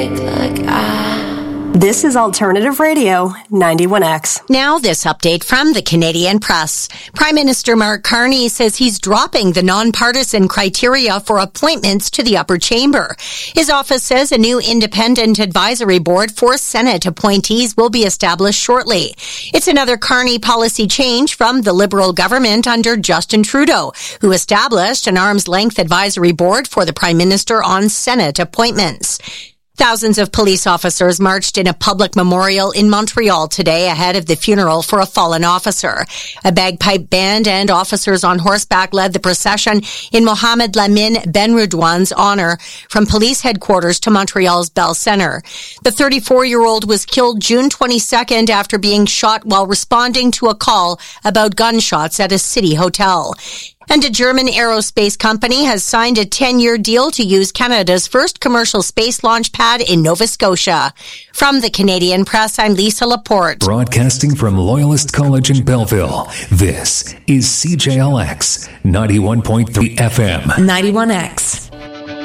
This is Alternative Radio 91X. Now this update from the Canadian Press. Prime Minister Mark Carney says he's dropping the nonpartisan criteria for appointments to the upper chamber. His office says a new independent advisory board for Senate appointees will be established shortly. It's another Carney policy change from the Liberal government under Justin Trudeau, who established an arm's-length advisory board for the Prime Minister on Senate appointments. Thousands of police officers marched in a public memorial in Montreal today ahead of the funeral for a fallen officer. A bagpipe band and officers on horseback led the procession in Mohamed Lamine Benredouan's honor from police headquarters to Montreal's Bell Centre. The 34-year-old was killed June 22nd after being shot while responding to a call about gunshots at a city hotel. And a German aerospace company has signed a 10-year deal to use Canada's first commercial space launch pad in Nova Scotia. From the Canadian Press, I'm Lisa Laporte. Broadcasting from Loyalist College in Belleville, this is CJLX 91.3 FM. 91X.